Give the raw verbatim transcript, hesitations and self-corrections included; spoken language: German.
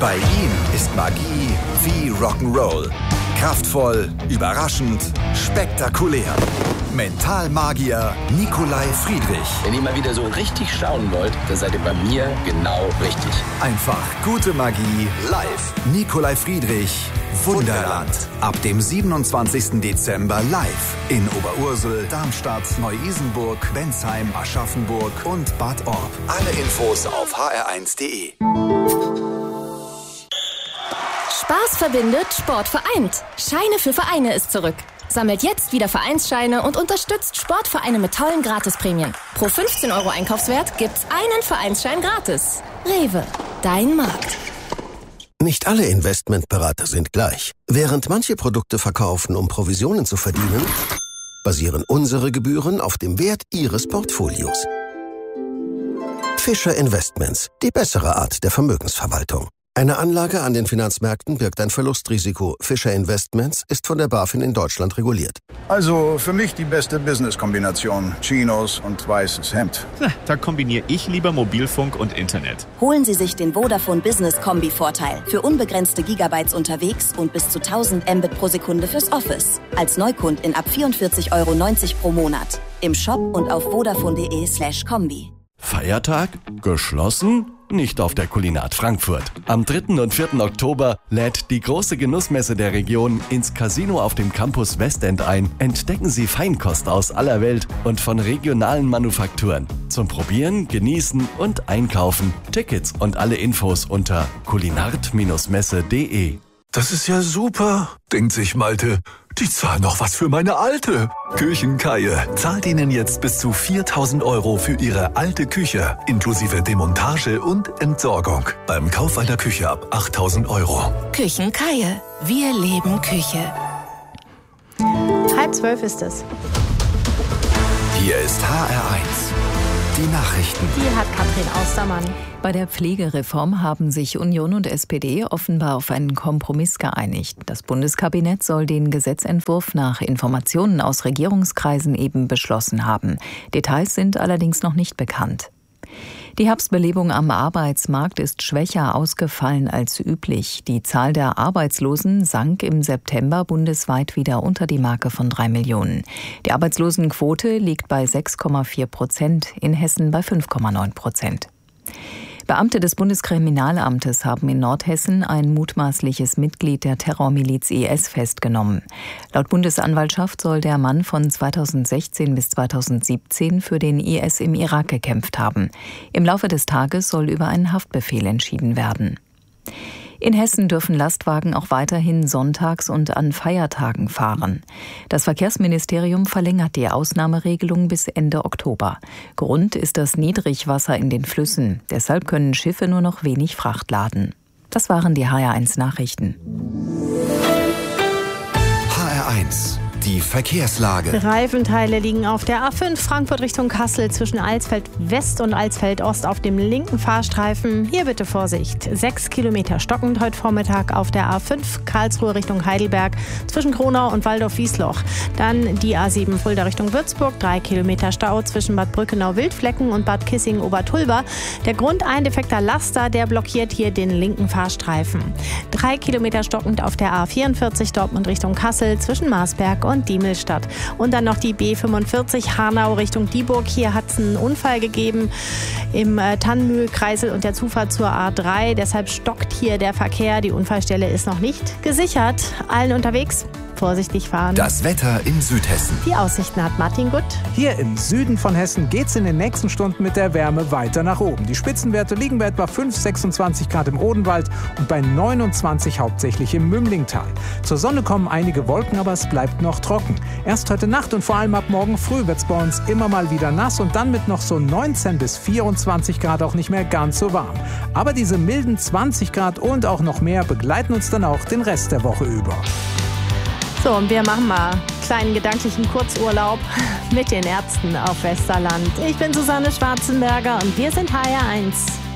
Bei ihm ist Magie wie Rock'n'Roll. Kraftvoll, überraschend, spektakulär. Mentalmagier Nikolai Friedrich. Wenn ihr mal wieder so richtig schauen wollt, dann seid ihr bei mir genau richtig. Einfach gute Magie live. Nikolai Friedrich, Wunderland. Ab dem siebenundzwanzigsten Dezember live in Oberursel, Darmstadt, Neu-Isenburg, Bensheim, Aschaffenburg und Bad Orb. Alle Infos auf h r eins punkt d e. Spaß verbindet, Sport vereint. Scheine für Vereine ist zurück. Sammelt jetzt wieder Vereinsscheine und unterstützt Sportvereine mit tollen Gratisprämien. Pro fünfzehn Euro Einkaufswert gibt's einen Vereinsschein gratis. Rewe, dein Markt. Nicht alle Investmentberater sind gleich. Während manche Produkte verkaufen, um Provisionen zu verdienen, basieren unsere Gebühren auf dem Wert Ihres Portfolios. Fischer Investments, die bessere Art der Vermögensverwaltung. Eine Anlage an den Finanzmärkten birgt ein Verlustrisiko. Fischer Investments ist von der BaFin in Deutschland reguliert. Also für mich die beste Business-Kombination. Chinos und weißes Hemd. Na, da kombiniere ich lieber Mobilfunk und Internet. Holen Sie sich den Vodafone Business Kombi-Vorteil. Für unbegrenzte Gigabytes unterwegs und bis zu tausend Mbit pro Sekunde fürs Office. Als Neukundin ab vierundvierzig Euro neunzig pro Monat. Im Shop und auf vodafone.de slash Kombi. Feiertag? Geschlossen? Nicht auf der Kulinat Frankfurt. Am dritten und vierten Oktober lädt die große Genussmesse der Region ins Casino auf dem Campus Westend ein. Entdecken Sie Feinkost aus aller Welt und von regionalen Manufakturen. Zum Probieren, Genießen und Einkaufen. Tickets und alle Infos unter kulinart messe punkt de. Das ist ja super, denkt sich Malte. Die zahlen noch was für meine Alte. Küchenkaie zahlt Ihnen jetzt bis zu viertausend Euro für Ihre alte Küche, inklusive Demontage und Entsorgung. Beim Kauf einer Küche ab achttausend Euro. Küchenkaie. Wir leben Küche. Halb zwölf ist es. Hier ist H R eins. Die Nachrichten. Die hat Katrin Austermann. Bei der Pflegereform haben sich Union und S P D offenbar auf einen Kompromiss geeinigt. Das Bundeskabinett soll den Gesetzentwurf nach Informationen aus Regierungskreisen eben beschlossen haben. Details sind allerdings noch nicht bekannt. Die Herbstbelebung am Arbeitsmarkt ist schwächer ausgefallen als üblich. Die Zahl der Arbeitslosen sank im September bundesweit wieder unter die Marke von drei Millionen. Die Arbeitslosenquote liegt bei sechs Komma vier Prozent, in Hessen bei fünf Komma neun Prozent. Beamte des Bundeskriminalamtes haben in Nordhessen ein mutmaßliches Mitglied der Terrormiliz I S festgenommen. Laut Bundesanwaltschaft soll der Mann von zweitausendsechzehn bis zweitausendsiebzehn für den I S im Irak gekämpft haben. Im Laufe des Tages soll über einen Haftbefehl entschieden werden. In Hessen dürfen Lastwagen auch weiterhin sonntags und an Feiertagen fahren. Das Verkehrsministerium verlängert die Ausnahmeregelung bis Ende Oktober. Grund ist das Niedrigwasser in den Flüssen. Deshalb können Schiffe nur noch wenig Fracht laden. Das waren die H R eins Nachrichten. H R eins. Die Verkehrslage. Reifenteile liegen auf der A fünf Frankfurt Richtung Kassel zwischen Alsfeld West und Alsfeld Ost auf dem linken Fahrstreifen. Hier bitte Vorsicht. Sechs Kilometer stockend heute Vormittag auf der A fünf Karlsruhe Richtung Heidelberg zwischen Kronau und Waldorf-Wiesloch. Dann die A sieben Fulda Richtung Würzburg. Drei Kilometer Stau zwischen Bad Brückenau-Wildflecken und Bad Kissing-Obertulba. Der Grund ein defekter Laster, der blockiert hier den linken Fahrstreifen. Drei Kilometer stockend auf der A vierundvierzig Dortmund Richtung Kassel zwischen Marsberg und und Diemelstadt. Und dann noch die B fünfundvierzig Hanau Richtung Dieburg. Hier hat es einen Unfall gegeben im äh, Tannenmühlkreisel und der Zufahrt zur A drei. Deshalb stockt hier der Verkehr. Die Unfallstelle ist noch nicht gesichert. Allen unterwegs vorsichtig fahren. Das Wetter in Südhessen. Die Aussichten hat Martin Gutt. Hier im Süden von Hessen geht es in den nächsten Stunden mit der Wärme weiter nach oben. Die Spitzenwerte liegen bei etwa fünf, sechsundzwanzig Grad im Odenwald und bei neunundzwanzig hauptsächlich im Mümlingtal. Zur Sonne kommen einige Wolken, aber es bleibt noch trocken. Erst heute Nacht und vor allem ab morgen früh wird es bei uns immer mal wieder nass und dann mit noch so neunzehn bis vierundzwanzig Grad auch nicht mehr ganz so warm. Aber diese milden zwanzig Grad und auch noch mehr begleiten uns dann auch den Rest der Woche über. So, und wir machen mal einen kleinen gedanklichen Kurzurlaub mit den Ärzten auf Westerland. Ich bin Susanne Schwarzenberger und wir sind H R eins.